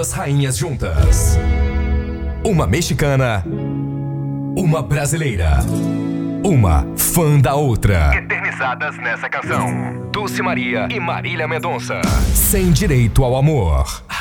duas rainhas juntas. Uma mexicana, uma brasileira. Uma fã da outra. Eternizadas nessa canção. Dulce Maria e Marília Mendonça. Sem direito ao amor.